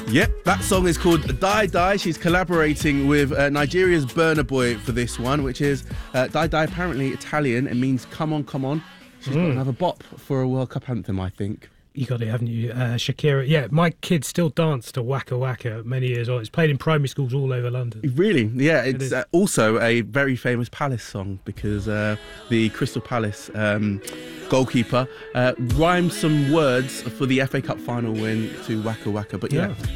Yep, that song is called Die Die. She's collaborating with Nigeria's Burna Boy for this one, which is Die Die, apparently Italian. It means come on, come on. She's got another bop for a World Cup anthem, I think. You got it, haven't you? Shakira. Yeah, my kids still dance to Waka Waka many years on. It's played in primary schools all over London. Really? Yeah, it's also a very famous Palace song because the Crystal Palace goalkeeper rhymed some words for the FA Cup final win to Waka Waka. But yeah.